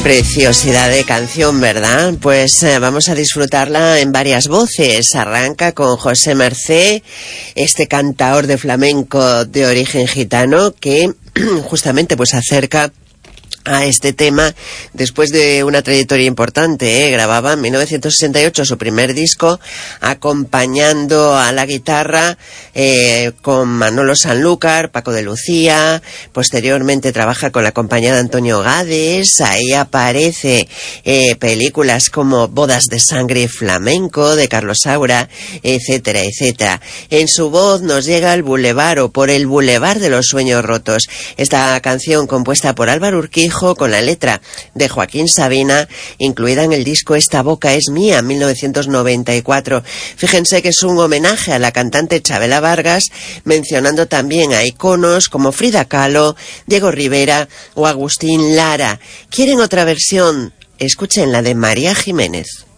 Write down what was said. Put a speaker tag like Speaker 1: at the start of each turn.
Speaker 1: Preciosidad de canción, ¿verdad? Pues vamos a disfrutarla en varias voces. Arranca con José Mercé, este cantaor de flamenco de origen gitano que justamente pues acerca a este tema después de una trayectoria importante, grababa en 1968 su primer disco acompañando a la guitarra con Manolo Sanlúcar, Paco de Lucía. Posteriormente trabaja con la compañía de Antonio Gades. Ahí aparece películas como Bodas de Sangre Flamenco de Carlos Saura, etcétera, etcétera. En su voz nos llega el Boulevard o Por el Boulevard de los Sueños Rotos, esta canción compuesta por Álvaro Urquijo con la letra de Joaquín Sabina, incluida en el disco Esta Boca es Mía, 1994. Fíjense que es un homenaje a la cantante Chabela Vargas, mencionando también a iconos como Frida Kahlo, Diego Rivera o Agustín Lara. ¿Quieren otra versión? Escuchen la de María Jiménez.